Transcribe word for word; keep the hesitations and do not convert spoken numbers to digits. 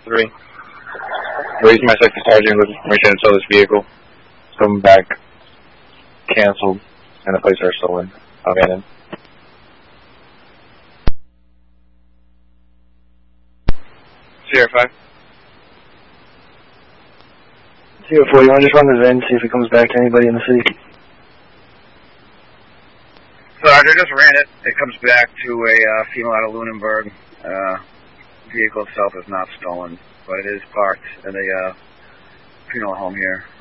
three. Raised my second sergeant with permission to tow this vehicle. It's coming back. Canceled. And the plates are stolen. Abandoned. Sierra five. Sierra four, you want to just run the V I N, see if it comes back to anybody in the city? So I just ran it. It comes back to a uh, female out of Lunenburg. Uh, vehicle itself is not stolen, but it is parked in a uh, funeral home here.